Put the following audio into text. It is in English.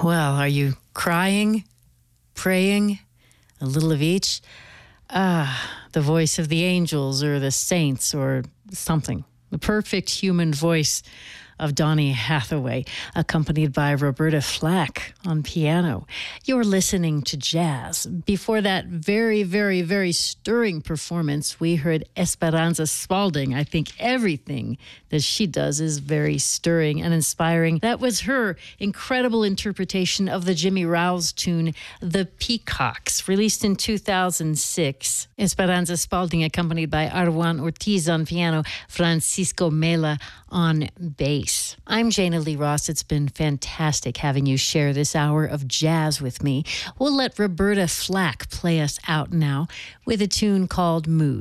Well, are you crying, praying, a little of each? The voice of the angels or the saints or something. The perfect human voice of Donny Hathaway, accompanied by Roberta Flack on piano. You're listening to jazz. Before that very, very, very stirring performance, we heard Esperanza Spalding. I think everything that she does is very stirring and inspiring. That was her incredible interpretation of the Jimmy Rouse tune, The Peacocks, released in 2006. Esperanza Spalding, accompanied by Arjuan Ortiz on piano, Francisco Mela on bass. I'm Jana Lee Ross. It's been fantastic having you share this hour of jazz with me. We'll let Roberta Flack play us out now with a tune called Mood.